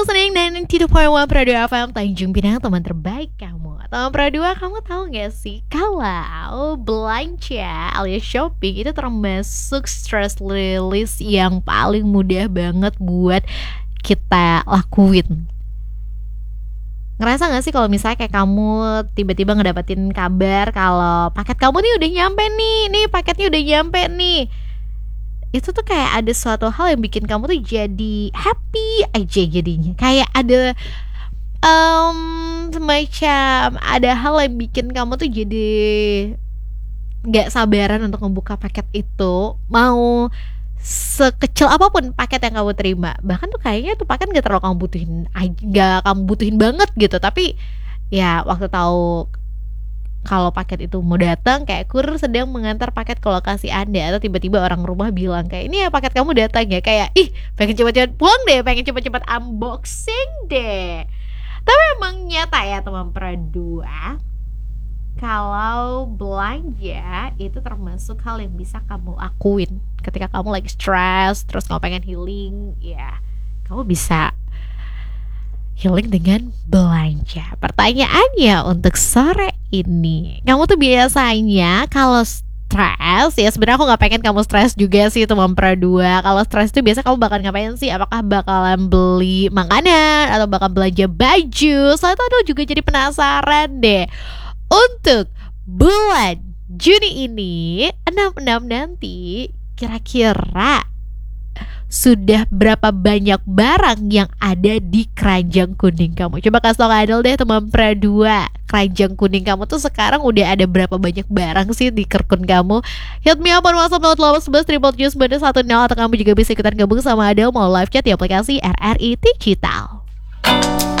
Sering dan tidak poin Pradua FM Tanjung Pinang, teman terbaik kamu. Teman Pradua, kamu tahu gak sih kalau belanja alias shopping itu termasuk stress release yang paling mudah banget buat kita lakuin. Ngerasa gak sih kalau misalnya kayak kamu tiba-tiba ngedapetin kabar kalau paket kamu nih udah nyampe nih paketnya udah nyampe nih. Itu tuh kayak ada suatu hal yang bikin kamu tuh jadi happy aja jadinya. Kayak ada semacam ada hal yang bikin kamu tuh jadi gak sabaran untuk membuka paket itu. Mau sekecil apapun paket yang kamu terima, bahkan tuh kayaknya tuh paket gak terlalu kamu butuhin banget gitu. Tapi ya waktu tahu kalau paket itu mau datang, kayak kurir sedang mengantar paket ke lokasi Anda, atau tiba-tiba orang rumah bilang kayak ini ya paket kamu datang ya, kayak ih pengen cepet-cepet pulang deh, pengen cepet-cepet unboxing deh. Tapi emang nyata ya teman Pradua, kalau belanja itu termasuk hal yang bisa kamu lakuin ketika kamu lagi stres, terus kamu pengen healing, ya kamu bisa healing dengan belanja. Pertanyaannya untuk sore ini, kamu tuh biasanya kalau stres, ya sebenarnya aku nggak pengen kamu stres juga sih teman Pradua. Kalau stres itu biasa kamu bakal ngapain sih? Apakah bakalan beli makanan atau bakal belanja baju? Soalnya tuh aku juga jadi penasaran deh. Untuk bulan Juni ini 66 nanti, kira-kira sudah berapa banyak barang yang ada di keranjang kuning kamu? Coba kasih tau Adel deh teman Pradua, keranjang kuning kamu tuh sekarang udah ada berapa banyak barang sih di kerkun kamu? Hit me up on WhatsApp 0811 777 910, atau kamu juga bisa ikutan gabung sama Adel mau live chat di aplikasi RRI Digital.